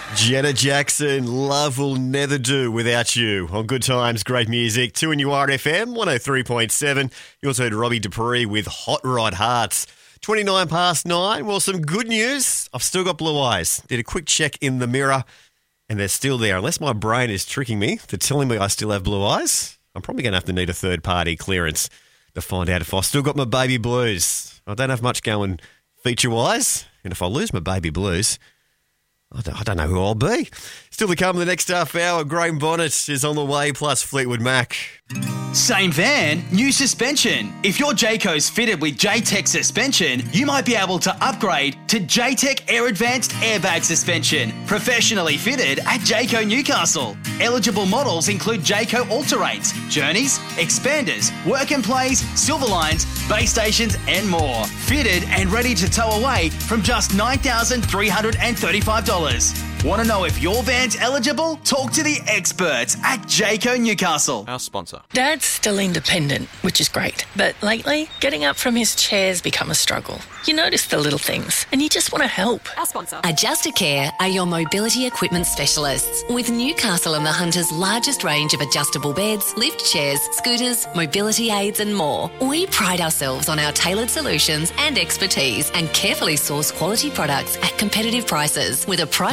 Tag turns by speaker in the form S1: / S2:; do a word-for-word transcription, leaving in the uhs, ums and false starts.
S1: Jetta Jackson, love will never do without you. On Good Times, great music. Two in your R F M, one oh three point seven. You also heard Robbie Dupree with Hot Rod Hearts. twenty-nine past nine. Well, some good news. I've still got blue eyes. Did a quick check in the mirror, and they're still there. Unless my brain is tricking me to telling me I still have blue eyes, I'm probably going to have to need a third-party clearance to find out if I've still got my baby blues. I don't have much going feature-wise, and if I lose my baby blues, I don't, I don't know who I'll be. Still to come in the next half hour, Graham Bonnet is on the way, plus Fleetwood Mac.
S2: Same van, new suspension. If your Jayco's fitted with J-Tech suspension, you might be able to upgrade to J-Tech Air Advanced Airbag Suspension, professionally fitted at Jayco Newcastle. Eligible models include Jayco All-Terrains, Journeys, Expanders, Work and Plays, Silverlines, base stations and more. Fitted and ready to tow away from just nine thousand three hundred thirty-five dollars. Want to know if your van's eligible? Talk to the experts at Jayco Newcastle.
S3: Our sponsor.
S4: Dad's still independent, which is great. But lately, getting up from his chair's become a struggle. You notice the little things and you just want to help.
S5: Our sponsor.
S6: Adjustacare are your mobility equipment specialists. With Newcastle and the Hunter's largest range of adjustable beds, lift chairs, scooters, mobility aids and more. We pride ourselves on our tailored solutions and expertise and carefully source quality products at competitive prices with a price